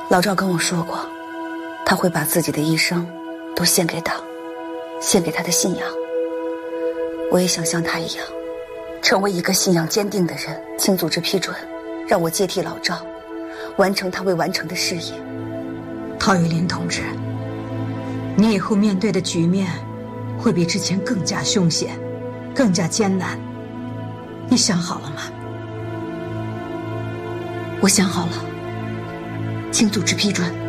老赵跟我说过，他会把自己的一生都献给党，献给他的信仰。我也想像他一样，成为一个信仰坚定的人。请组织批准，让我接替老赵，完成他未完成的事业。 陶玉林同志，你以后面对的局面会比之前更加凶险，更加艰难。你想好了吗？ 我想好了，请组织批准。